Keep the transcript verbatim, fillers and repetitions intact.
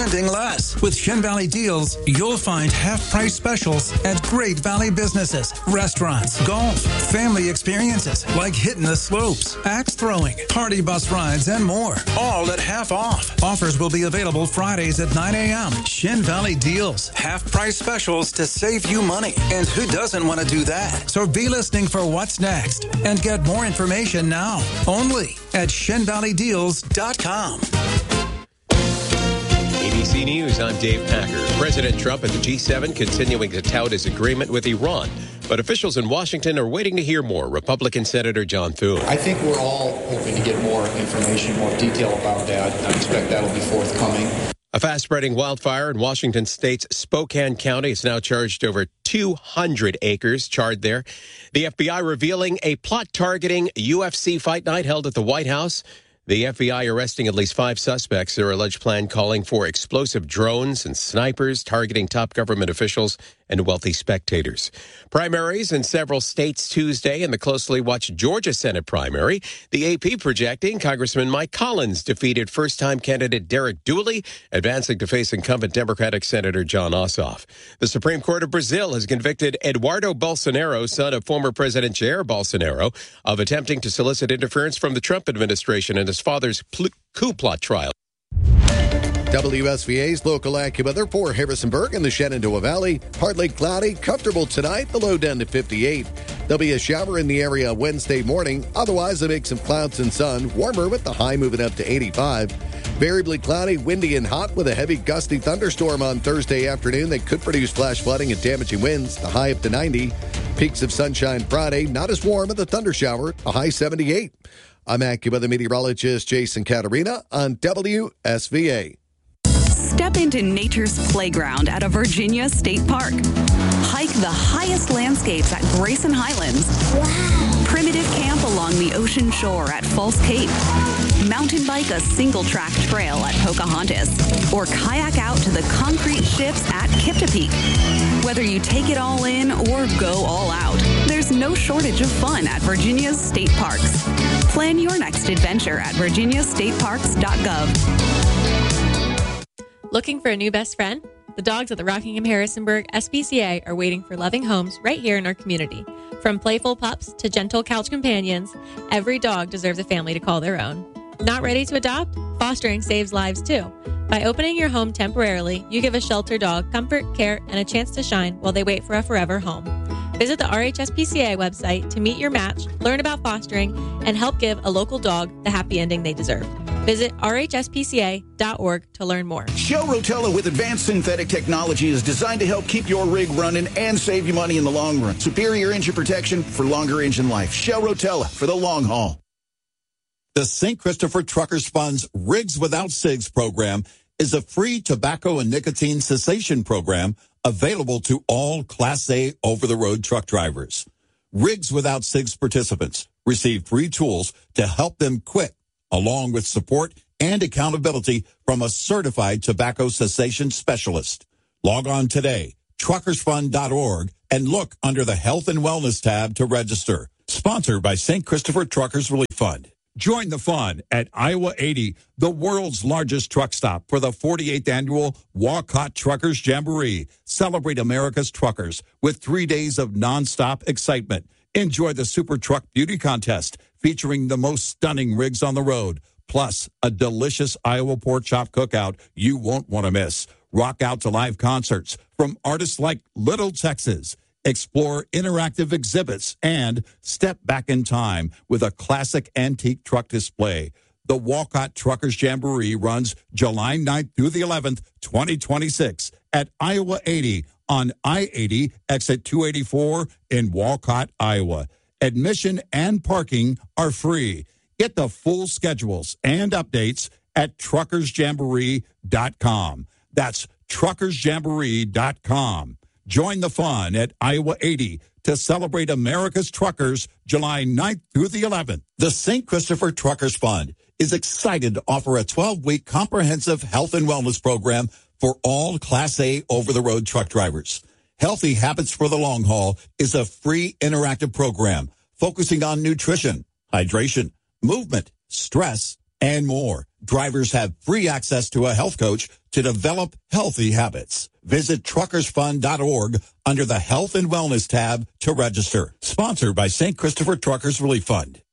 Spending less. With Shin Valley Deals, you'll find half-price specials at great Valley businesses, restaurants, golf, family experiences like hitting the slopes, axe throwing, party bus rides, and more. All at half off. Offers will be available Fridays at nine a.m. Shin Valley Deals. Half-price specials to save you money. And who doesn't want to do that? So be listening for what's next and get more information now. Only at shin valley deals dot com. A B C News, I'm Dave Packer. President Trump and the G seven continuing to tout his agreement with Iran. But officials in Washington are waiting to hear more. Republican Senator John Thune. I think we're all hoping to get more information, more detail about that. I expect that'll be forthcoming. A fast-spreading wildfire in Washington state's Spokane County has now charged over two hundred acres charred there. The F B I revealing a plot targeting U F C fight night held at the White House. The F B I arresting at least five suspects. Their alleged plan calling for explosive drones and snipers targeting top government officials and wealthy spectators. Primaries in several states Tuesday in the closely watched Georgia Senate primary. The A P projecting Congressman Mike Collins defeated first-time candidate Derek Dooley, advancing to face incumbent Democratic Senator John Ossoff. The Supreme Court of Brazil has convicted Eduardo Bolsonaro, son of former President Jair Bolsonaro, of attempting to solicit interference from the Trump administration in his father's coup plot trial. W S V A's local AccuWeather for Harrisonburg and the Shenandoah Valley. Partly cloudy, comfortable tonight, the low down to fifty-eight. There'll be a shower in the area Wednesday morning. Otherwise, a mix of clouds and sun. Warmer with the high moving up to eighty-five. Variably cloudy, windy, and hot with a heavy gusty thunderstorm on Thursday afternoon that could produce flash flooding and damaging winds. The high up to ninety. Peaks of sunshine Friday. Not as warm with a thunder shower. A high seventy-eight. I'm AccuWeather meteorologist Jason Caterina on W S V A. Step into nature's playground at a Virginia State Park. Hike the highest landscapes at Grayson Highlands. Wow. Primitive camp along the ocean shore at False Cape. Mountain bike a single-track trail at Pocahontas. Or kayak out to the concrete ships at Kipta-Peak. Whether you take it all in or go all out, there's no shortage of fun at Virginia's state parks. Plan your next adventure at virginia state parks dot gov. Looking for a new best friend? The dogs at the Rockingham Harrisonburg S P C A are waiting for loving homes right here in our community. From playful pups to gentle couch companions, every dog deserves a family to call their own. Not ready to adopt? Fostering saves lives too. By opening your home temporarily, you give a shelter dog comfort, care, and a chance to shine while they wait for a forever home. Visit the R H S P C A website to meet your match, learn about fostering, and help give a local dog the happy ending they deserve. Visit r h s p c a dot org to learn more. Shell Rotella with advanced synthetic technology is designed to help keep your rig running and save you money in the long run. Superior engine protection for longer engine life. Shell Rotella for the long haul. The Saint Christopher Truckers Fund's Rigs Without Cigs program is a free tobacco and nicotine cessation program available to all Class A over-the-road truck drivers. Rigs Without Cigs participants receive free tools to help them quit, along with support and accountability from a certified tobacco cessation specialist. Log on today, truckers fund dot org, and look under the Health and Wellness tab to register. Sponsored by Saint Christopher Truckers Relief Fund. Join the fun at Iowa eighty, the world's largest truck stop, for the forty-eighth annual Walcott Truckers Jamboree. Celebrate America's truckers with three days of nonstop excitement. Enjoy the Super Truck Beauty Contest featuring the most stunning rigs on the road, plus a delicious Iowa pork chop cookout you won't want to miss. Rock out to live concerts from artists like Little Texas. Explore interactive exhibits and step back in time with a classic antique truck display. The Walcott Truckers Jamboree runs July ninth through the eleventh, twenty twenty-six at Iowa eighty on I eighty, exit two eighty-four in Walcott, Iowa. Admission and parking are free. Get the full schedules and updates at truckers jamboree dot com. That's truckers jamboree dot com. Join the fun at Iowa eighty to celebrate America's truckers July ninth through the eleventh. The Saint Christopher Truckers Fund is excited to offer a twelve-week comprehensive health and wellness program for all Class A over-the-road truck drivers. Healthy Habits for the Long Haul is a free interactive program focusing on nutrition, hydration, movement, stress, and more. Drivers have free access to a health coach to develop healthy habits. Visit truckers fund dot org under the Health and Wellness tab to register. Sponsored by Saint Christopher Truckers Relief Fund.